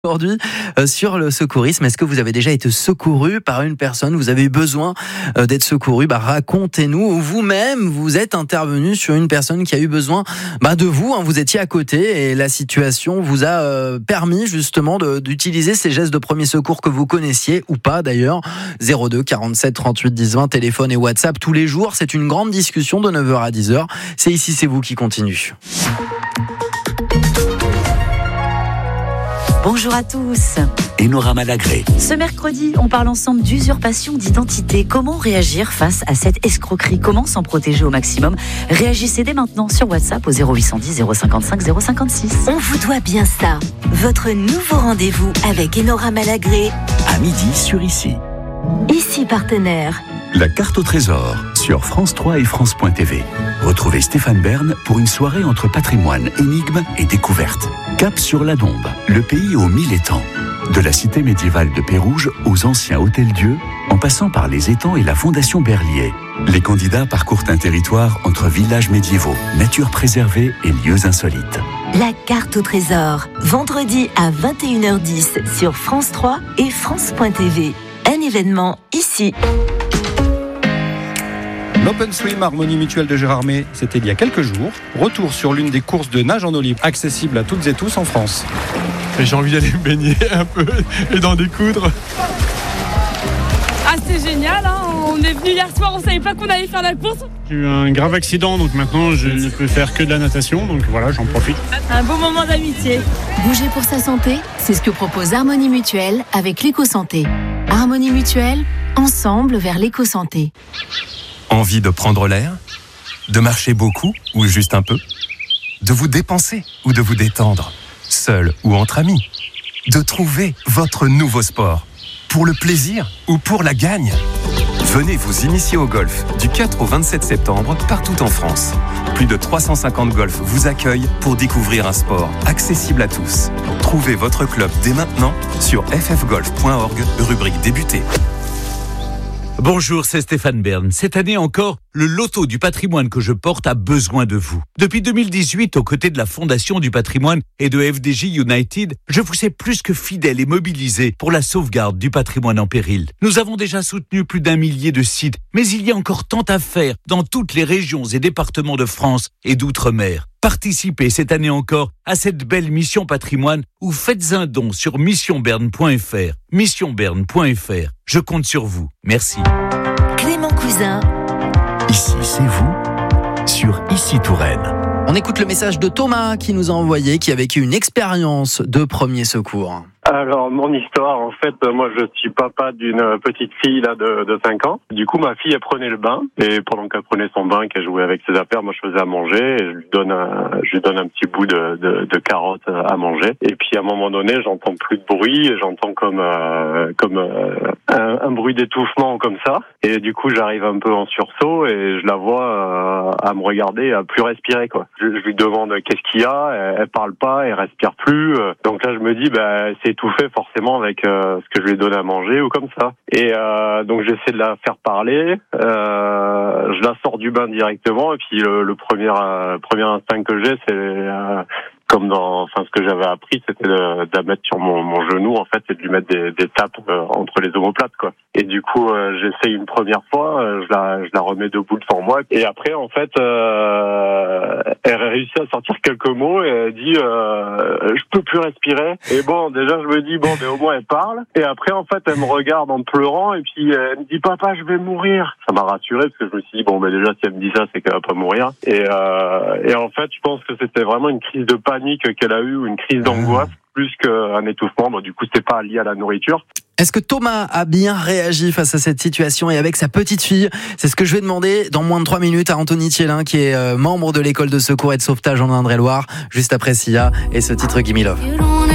Aujourd'hui, sur le secourisme, est-ce que vous avez déjà été secouru par une personne? Vous avez eu besoin d'être secouru? Racontez-nous. Ou vous-même, vous êtes intervenu sur une personne qui a eu besoin de vous. Vous étiez à côté et la situation vous a permis justement d'utiliser ces gestes de premier secours que vous connaissiez ou pas d'ailleurs. 02 47 38 10 20, téléphone et WhatsApp tous les jours. C'est une grande discussion de 9h à 10h. C'est ici, c'est vous qui continue. Bonjour à tous. Enora Malagré. Ce mercredi, on parle ensemble d'usurpation d'identité. Comment réagir face à cette escroquerie? Comment s'en protéger au maximum? Réagissez dès maintenant sur WhatsApp au 0810 055 056. On vous doit bien ça. Votre nouveau rendez-vous avec Enora Malagré. À midi sur Ici. Ici partenaire. La carte au trésor sur France 3 et France.tv. Retrouvez Stéphane Bern pour une soirée entre patrimoine, énigmes et découvertes. Cap sur la Dombe, le pays aux 1000 étangs. De la cité médiévale de Pérouge aux anciens hôtels-dieux, en passant par les étangs et la fondation Berlier. Les candidats parcourent un territoire entre villages médiévaux, nature préservée et lieux insolites. La carte au trésor, vendredi à 21h10 sur France 3 et France.tv. Un événement ici. L'Open Swim Harmonie Mutuelle de Gérardmer, c'était il y a quelques jours. Retour sur l'une des courses de nage en eau libre, accessible à toutes et tous en France. Et j'ai envie d'aller me baigner un peu et d'en découdre. Ah, c'est génial, hein. On est venu hier soir, on savait pas qu'on allait faire la course. J'ai eu un grave accident, donc maintenant je ne peux faire que de la natation, donc voilà, j'en profite. Un beau moment d'amitié. Bouger pour sa santé, c'est ce que propose Harmonie Mutuelle avec l'éco-santé. Harmonie Mutuelle, ensemble vers l'éco-santé. Envie de prendre l'air? De marcher beaucoup ou juste un peu? De vous dépenser ou de vous détendre? Seul ou entre amis? De trouver votre nouveau sport? Pour le plaisir ou pour la gagne? Venez vous initier au golf du 4 au 27 septembre partout en France. Plus de 350 golfs vous accueillent pour découvrir un sport accessible à tous. Trouvez votre club dès maintenant sur ffgolf.org, rubrique débuter. Bonjour, c'est Stéphane Bern. Cette année encore, le loto du patrimoine que je porte a besoin de vous. Depuis 2018, aux côtés de la Fondation du patrimoine et de FDJ United, je vous sais plus que fidèle et mobilisé pour la sauvegarde du patrimoine en péril. Nous avons déjà soutenu plus d'1 millier de sites, mais il y a encore tant à faire dans toutes les régions et départements de France et d'outre-mer. Participez cette année encore à cette belle mission patrimoine ou faites un don sur missionberne.fr. Missionberne.fr. Je compte sur vous. Merci. Clément Cousin. Ici, c'est vous sur Ici Touraine. On écoute le message de Thomas qui nous a envoyé, qui a vécu une expérience de premier secours. Alors, mon histoire, en fait, moi, je suis papa d'une petite fille, là, de 5 ans. Du coup, ma fille, elle prenait le bain. Et pendant qu'elle prenait son bain, qu'elle jouait avec ses affaires, moi, je faisais à manger. Et je lui donne un petit bout de carotte à manger. Et puis, à un moment donné, j'entends plus de bruit. Et j'entends comme un bruit d'étouffement, comme ça. Et du coup, j'arrive un peu en sursaut. Et je la vois à me regarder, à plus respirer, quoi. Je lui demande qu'est-ce qu'il y a. Elle parle pas, elle respire plus. Donc là, je me dis, c'est étouffé forcément avec ce que je lui ai donné à manger ou comme ça. Et donc j'essaie de la faire parler, je la sors du bain directement et puis le premier instinct que j'ai, c'est comme ce que j'avais appris, c'était de la mettre sur mon genou, en fait, et de lui mettre des tapes entre les omoplates, quoi. Et du coup, j'essaye une première fois, je la remets debout devant moi, et après, en fait, elle réussit à sortir quelques mots, et elle dit, je peux plus respirer. Et bon, déjà, je me dis, mais au moins, elle parle. Et après, en fait, elle me regarde en pleurant, et puis, elle me dit, papa, je vais mourir. Ça m'a rassuré, parce que je me suis dit, déjà, si elle me dit ça, c'est qu'elle va pas mourir. Et en fait, je pense que c'était vraiment une crise de panique qu'elle a eue, ou une crise d'angoisse, plus qu'un étouffement. Du coup, c'était pas lié à la nourriture. Est-ce que Thomas a bien réagi face à cette situation et avec sa petite fille? C'est ce que je vais demander dans moins de 3 minutes à Anthony Thielin, qui est membre de l'école de secours et de sauvetage en Indre-et-Loire, juste après Sia et ce titre Gimme Love.